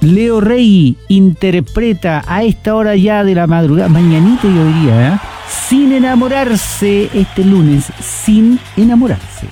Leo Rey interpreta a esta hora ya de la madrugada, mañanita yo diría, sin enamorarse, este lunes, sin enamorarse.